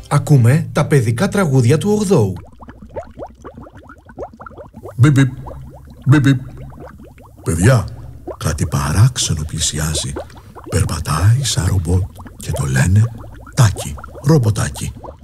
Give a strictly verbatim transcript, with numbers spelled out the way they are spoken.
Ακούμε τα παιδικά τραγούδια του ογδόου. Μπιπ, μπιπ. Παιδιά, κάτι παράξενο πλησιάζει. Περπατάει σαν ρομπότ και το λένε Τάκι, ρομποτάκι.